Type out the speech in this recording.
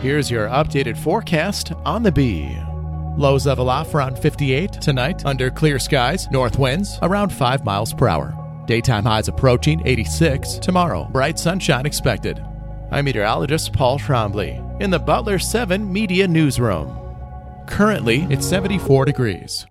Here's your updated forecast on the Bee. Lows level off around 58 tonight under clear skies. North winds around 5 miles per hour. Daytime highs approaching 86 tomorrow. Bright sunshine expected. I'm meteorologist Paul Trombley in the Butler 7 Media Newsroom. Currently, it's 74 degrees.